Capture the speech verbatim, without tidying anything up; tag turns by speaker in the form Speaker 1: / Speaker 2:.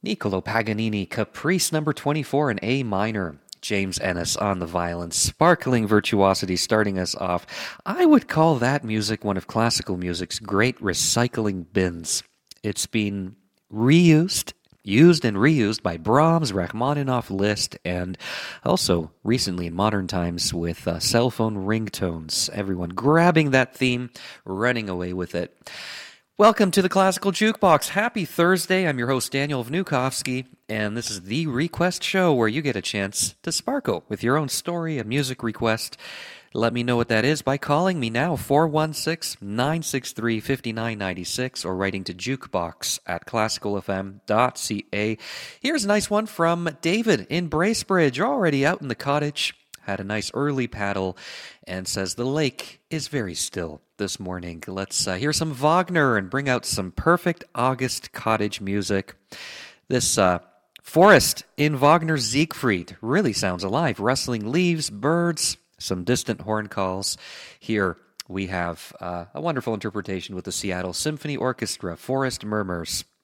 Speaker 1: Niccolo Paganini, Caprice number twenty-four in A minor. James Ennis on the violin, sparkling virtuosity starting us off. I would call that music one of classical music's great recycling bins. It's been reused, used and reused by Brahms, Rachmaninoff, Liszt, and also recently in modern times with uh, cell phone ringtones. Everyone grabbing that theme, running away with it. Welcome to the Classical Jukebox. Happy Thursday. I'm your host, Daniel Vnukovsky, and this is the request show where you get a chance to sparkle with your own story, a music request. Let me know what that is by calling me now, four one six, nine six three, five nine nine six, or writing to jukebox at classical f m dot c a. Here's a nice one from David in Bracebridge, already out in the cottage. Had a nice early paddle, and says the lake is very still this morning. Let's uh, hear some Wagner and bring out some perfect August cottage music. This uh, forest in Wagner's Siegfried really sounds alive. Rustling leaves, birds, some distant horn calls. Here we have uh, a wonderful interpretation with the Seattle Symphony Orchestra, Forest Murmurs.